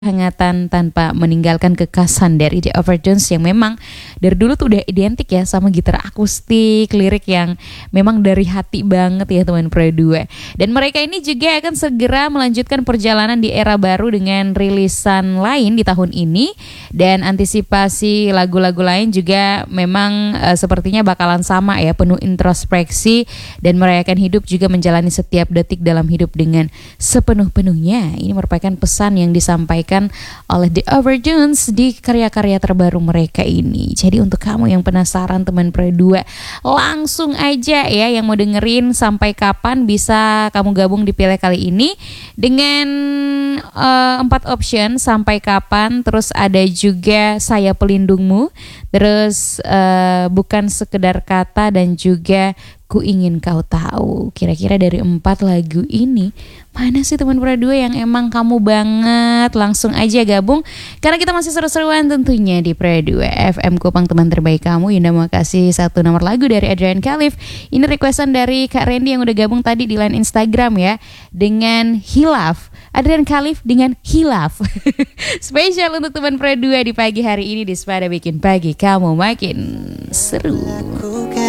hangatan tanpa meninggalkan kekasan dari The Overtones yang memang dari dulu tuh udah identik ya sama gitar akustik, lirik yang memang dari hati banget ya teman Pro 2. Dan mereka ini juga akan segera melanjutkan perjalanan di era baru dengan rilisan lain di tahun ini, dan antisipasi lagu-lagu lain juga memang sepertinya bakalan sama ya, penuh introspeksi dan merayakan hidup, juga menjalani setiap detik dalam hidup dengan sepenuh-penuhnya. Ini merupakan pesan yang disampaikan oleh The Overtones di karya-karya terbaru mereka ini. Jadi untuk kamu yang penasaran teman Pro 2, langsung aja ya yang mau dengerin sampai kapan, bisa kamu gabung di Pilih kali ini dengan 4 option sampai kapan, terus ada juga Saya Pelindungmu, terus Bukan Sekedar Kata, dan juga Ku Ingin Kau Tahu. Kira-kira dari 4 lagu ini mana sih teman Pro 2 yang emang kamu banget? Langsung aja gabung karena kita masih seru-seruan tentunya di Pro 2 FM Kupang, teman terbaik kamu. Yunda mau kasih satu nomor lagu dari Adrian Khalif. Ini requestan dari Kak Randy yang udah gabung tadi di line Instagram ya, dengan Hilaf. Adrian Khalif dengan Hilaf. Spesial untuk teman Pro 2 di pagi hari ini di Sepada bikin pagi kamu makin seru.